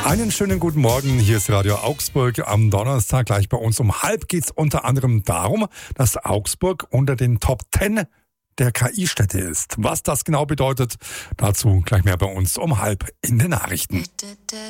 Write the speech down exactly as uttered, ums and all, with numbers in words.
Einen schönen guten Morgen, hier ist Radio Augsburg am Donnerstag. Gleich bei uns um halb geht es unter anderem darum, dass Augsburg unter den Top zehn der K I-Städte ist. Was das genau bedeutet, dazu gleich mehr bei uns um halb in den Nachrichten.